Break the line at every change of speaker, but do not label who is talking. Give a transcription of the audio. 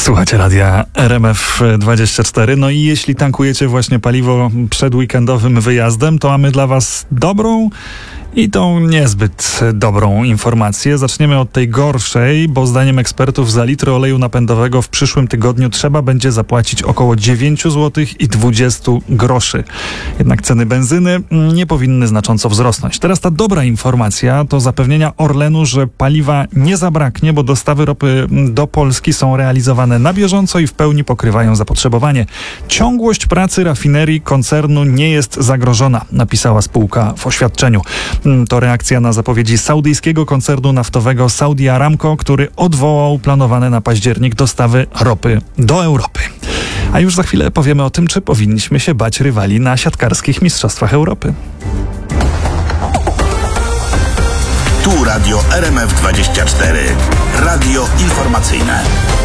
Słuchacie radia RMF24. No i jeśli tankujecie właśnie paliwo przed weekendowym wyjazdem, to mamy dla was dobrą i tą niezbyt dobrą informację. Zaczniemy od tej gorszej, bo zdaniem ekspertów za litr oleju napędowego w przyszłym tygodniu trzeba będzie zapłacić około 9 zł i 20 groszy. Jednak ceny benzyny nie powinny znacząco wzrosnąć. Teraz ta dobra informacja to zapewnienia Orlenu, że paliwa nie zabraknie, bo dostawy ropy do Polski są realizowane na bieżąco i w pełni pokrywają zapotrzebowanie. Ciągłość pracy rafinerii koncernu nie jest zagrożona, napisała spółka w oświadczeniu. To reakcja na zapowiedzi saudyjskiego koncernu naftowego Saudi Aramco, który odwołał planowane na październik dostawy ropy do Europy. A już za chwilę powiemy o tym, czy powinniśmy się bać rywali na siatkarskich mistrzostwach Europy.
Tu Radio RMF24. Radio informacyjne.